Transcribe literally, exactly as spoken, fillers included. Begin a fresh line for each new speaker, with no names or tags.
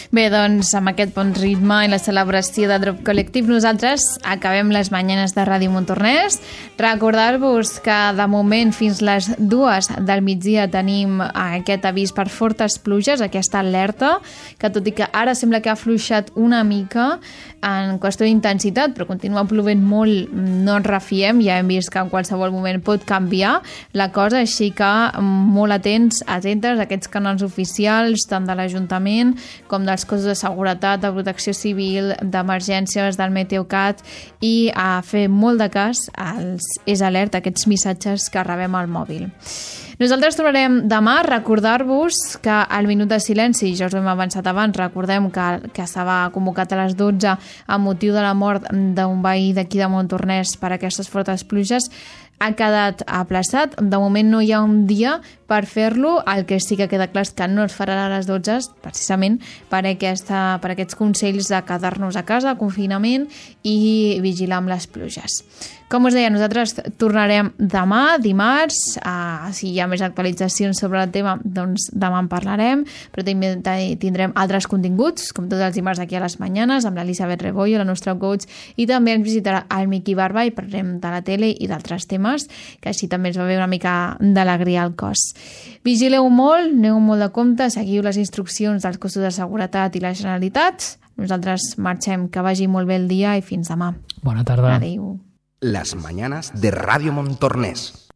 Bé, doncs, amb aquest bon ritme i la celebració de Drop Collective, nosaltres acabem les mañanes de Ràdio Montornès. Recordar-vos que, de moment, fins les dues del migdia tenim aquest avís per fortes pluges, aquesta alerta, que tot i que ara sembla que ha afluixat una mica en qüestió d'intensitat, però continua plovent molt, no ens refiem, ja hem vist que en qualsevol moment pot canviar la cosa, així que molt atents, atentes a aquests canals oficials, tant de l'Ajuntament com dels cossos de seguretat, de protecció civil, d'emergències, del Meteocat, i a fer molt de cas als és alert, aquests missatges que rebem al mòbil. Nosaltres tornarem demà. Recordar-vos que el minut de silenci, ja us ho hem avançat abans, recordem que, que estava convocat a les dotze amb motiu de la mort d'un veí d'aquí de Montornès per aquestes fortes pluges, ha quedat aplaçat. De moment no hi ha un dia per fer-lo. El que sí que queda clar és que no es farà a les dotze, precisament per, aquesta, per aquests consells de quedar-nos a casa, confinament i vigilar amb les pluges. Com us deia, nosaltres tornarem demà, dimarts. Uh, si hi ha més actualitzacions sobre el tema, doncs demà en parlarem, però també tindrem altres continguts, com tots els dimarts aquí a les mañanes, amb l'Elisabet Rebollo, la nostra coach, i també ens visitarà el Miqui Barba i parlarem de la tele i d'altres temes, que així també ens va haver una mica d'alegria al cos. Vigileu molt, aneu molt de compte, seguiu les instruccions dels cossos de seguretat i la Generalitat. Nosaltres marxem, que vagi molt bé el dia i fins demà.
Bona tarda.
Adéu.
Las mañanas de Radio Montornès.